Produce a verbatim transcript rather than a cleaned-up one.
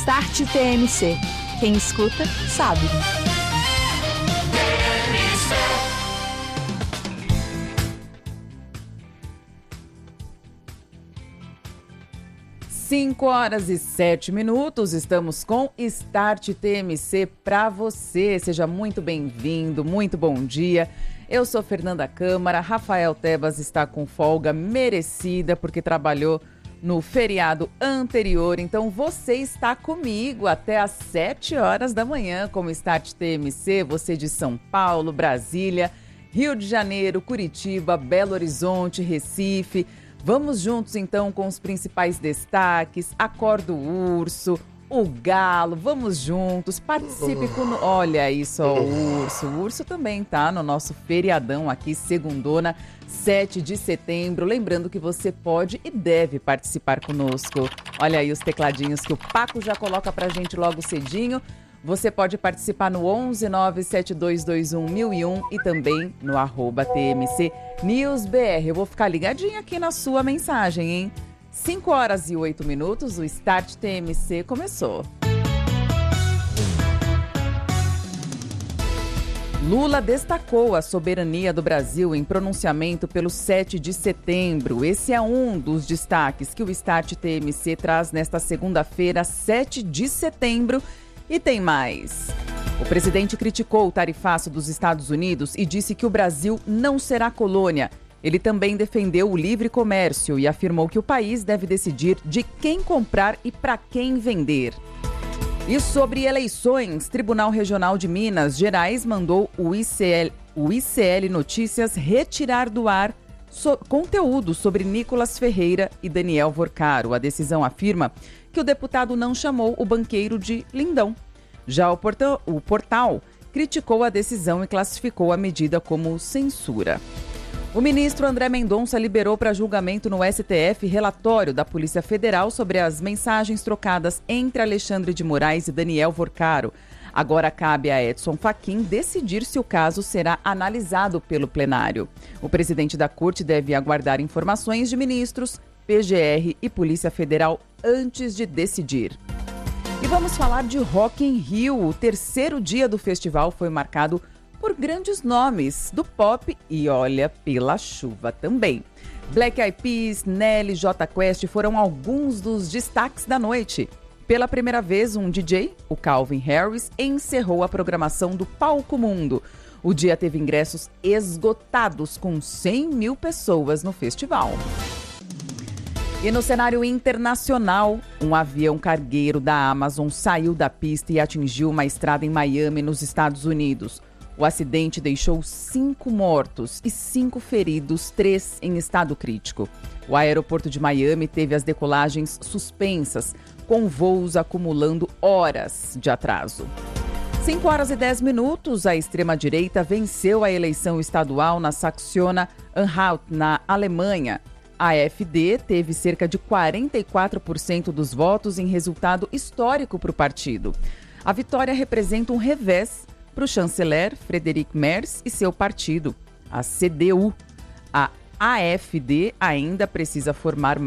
Start T M C. Quem escuta, sabe. cinco horas e sete minutos, estamos com Start T M C para você. Seja muito bem-vindo, muito bom dia. Eu sou Fernanda Câmara, Rafael Tebas está com folga merecida porque trabalhou no feriado anterior. Então você está comigo até às sete horas da manhã como Start T M C, você de São Paulo, Brasília, Rio de Janeiro, Curitiba, Belo Horizonte, Recife. Vamos juntos, então, com os principais destaques. Acorda o urso, o galo, vamos juntos, participe com... Olha isso, ó, o urso. O urso também tá no nosso feriadão aqui, segundona, sete de setembro. Lembrando que você pode e deve participar conosco. Olha aí os tecladinhos que o Paco já coloca pra gente logo cedinho. Você pode participar no onze nove sete dois dois um mil e um e também no arroba T M C News B R. Eu vou ficar ligadinha aqui na sua mensagem, hein? cinco horas e oito minutos, o Start T M C começou. Lula destacou a soberania do Brasil em pronunciamento pelo sete de setembro. Esse é um dos destaques que o Start T M C traz nesta segunda-feira, sete de setembro. E tem mais. O presidente criticou o tarifaço dos Estados Unidos e disse que o Brasil não será colônia. Ele também defendeu o livre comércio e afirmou que o país deve decidir de quem comprar e para quem vender. E sobre eleições, Tribunal Regional de Minas Gerais mandou o I C L, o I C L Notícias retirar do ar so, conteúdo sobre Nicolas Ferreira e Daniel Vorcaro. A decisão afirma que o deputado não chamou o banqueiro de lindão. Já o portal, o portal criticou a decisão e classificou a medida como censura. O ministro André Mendonça liberou para julgamento no S T F relatório da Polícia Federal sobre as mensagens trocadas entre Alexandre de Moraes e Daniel Vorcaro. Agora cabe a Edson Fachin decidir se o caso será analisado pelo plenário. O presidente da Corte deve aguardar informações de ministros, P G R e Polícia Federal antes de decidir. E vamos falar de Rock in Rio. O terceiro dia do festival foi marcado por grandes nomes do pop e, olha, pela chuva também. Black Eyed Peas, Nelly, Jota Quest foram alguns dos destaques da noite. Pela primeira vez, um D J, o Calvin Harris, encerrou a programação do Palco Mundo. O dia teve ingressos esgotados, com cem mil pessoas no festival. E no cenário internacional, um avião cargueiro da Amazon saiu da pista e atingiu uma estrada em Miami, nos Estados Unidos. O acidente deixou cinco mortos e cinco feridos, três em estado crítico. O aeroporto de Miami teve as decolagens suspensas, com voos acumulando horas de atraso. cinco horas e dez minutos, a extrema-direita venceu a eleição estadual na Saxônia-Anhalt, na Alemanha. A AfD teve cerca de quarenta e quatro por cento dos votos em resultado histórico para o partido. A vitória representa um revés para o chanceler Friedrich Merz e seu partido, a C D U. A AfD ainda precisa formar